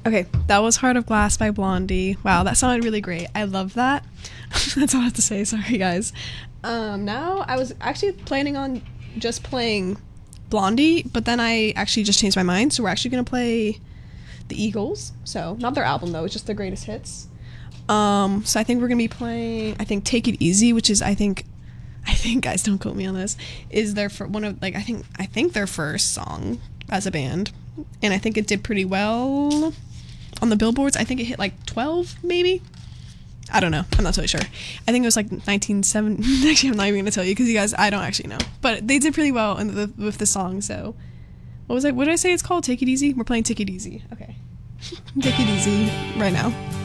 Okay, that was Heart of Glass by Blondie. Wow, that sounded really great. I love that. That's all I have to say. Sorry, guys. Now, I was actually planning on just playing Blondie, but then I actually just changed my mind, so we're actually going to play the Eagles. So, not their album, though. It's just their greatest hits. So I think we're going to be playing, I think, Take It Easy, which is, I think, guys, don't quote me on this, is their one of, like, I think their first song as a band. And I think it did pretty well on the billboards. I think it hit like 12, maybe. I don't know. I'm not totally sure. I think it was like 1970. Actually, I'm not even gonna tell you because you guys, I don't actually know. But they did pretty well with the song. So, what was it? What did I say? It's called Take It Easy. We're playing Take It Easy. Okay, Take It Easy right now.